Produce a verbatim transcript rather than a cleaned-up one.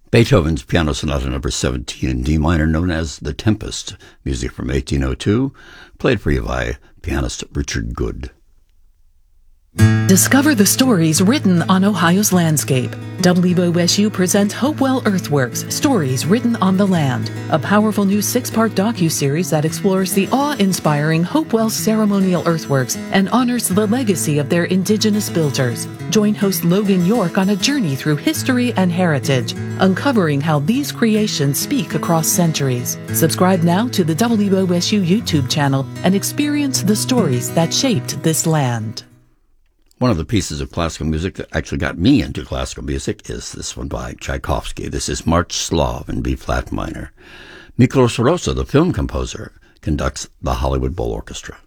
Beethoven's Piano Sonata Number seventeen in D minor, known as The Tempest, music from eighteen oh two, played for you by pianist Richard Good. Discover the stories written on Ohio's landscape. W O S U presents Hopewell Earthworks, Stories Written on the Land, a powerful new six-part docu-series that explores the awe-inspiring Hopewell ceremonial earthworks and honors the legacy of their indigenous builders. Join host Logan York on a journey through history and heritage, uncovering how these creations speak across centuries. Subscribe now to the W O S U YouTube channel and experience the stories that shaped this land. One of the pieces of classical music that actually got me into classical music is this one by Tchaikovsky. This is March Slav in B-flat minor. Miklos Rozsa, the film composer, conducts the Hollywood Bowl Orchestra.